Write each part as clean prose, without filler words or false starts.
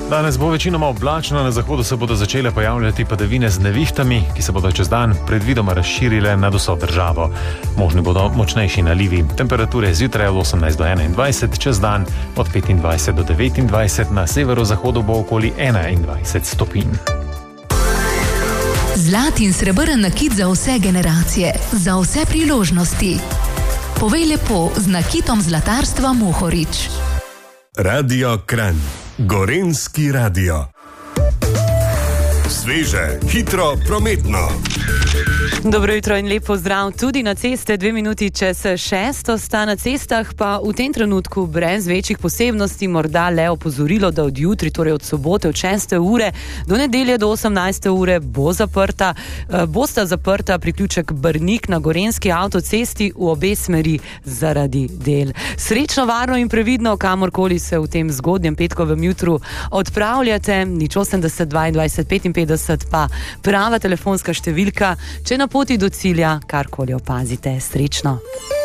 Danes bo večinoma oblačno, na zahodu se bodo začele pojavljati padavine z nevihtami, ki se bodo čez dan predvidoma razširile nad vso državo. Možni bodo močnejši nalivi. Temperature zjutraj od 18 do 21, čez dan od 25 do 29, na severozahodu bo okoli 21 stopinj. Zlat in srebrn nakit za vse generacije, za vse priložnosti. Povej lepo z nakitom zlatarstva Mohorič. Radio Kranj. Gorenjski radio. Sveže, hitro, prometno. Dobro jutro in lep pozdrav tudi na ceste. 2 minuti čez 6 sta na cestah, pa v tem trenutku brez večjih posebnosti, morda le opozorilo, da od jutri, torej od sobote od 6. ure do nedelje do 18. ure bosta zaprta priključek Brnik na Gorenjski avtocesti v obe smeri zaradi del. Srečno, varno in previdno, kamorkoli se v tem zgodnjem petkovem jutru odpravljate. Nič 80 22 55 pa prava telefonska številka, če na poti do cilja karkoli opazite. Srečno.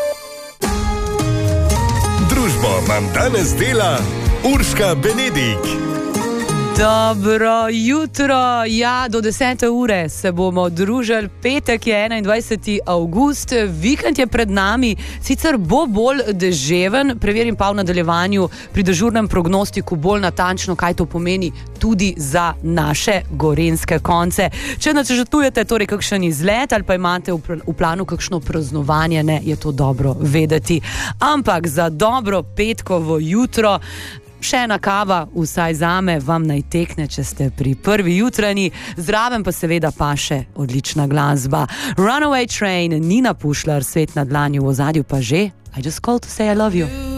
Družbo vam danes dela Urška Benedik. Dobro jutro, ja, do 10. ure se bomo družili, petek je 21. avgust, vikend je pred nami, sicer bo bolj deževen, preverim pa v nadaljevanju pri dežurnem prognostiku bolj natančno, kaj to pomeni tudi za naše gorenjske konce. Če načrtujete torej kakšen izlet ali pa imate v planu kakšno praznovanje, ne, je to dobro vedeti. Ampak za dobro petkovo jutro še ena kava, vsaj zame, vam naj tekne, če ste pri prvi jutranji, zraven pa seveda paše odlična glasba. Runaway Train, Nina Pušlar, Svet na dlanju, v ozadju pa že I Just Called to Say I Love You.